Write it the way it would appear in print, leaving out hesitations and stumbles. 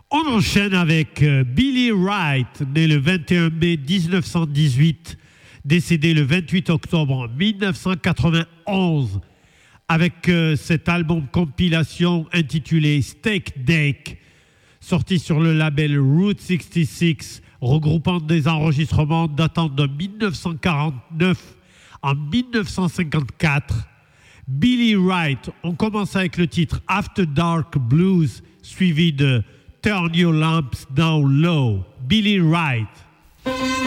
On enchaîne avec Billy Wright, né le 21 mai 1918, décédé le 28 octobre 1991, avec cet album compilation intitulé Steak Deck, sorti sur le label Route 66, regroupant des enregistrements datant de 1949 en 1954. Billy Wright, on commence avec le titre After Dark Blues, suivi de Turn Your Lamps Down Low. Billy Wright.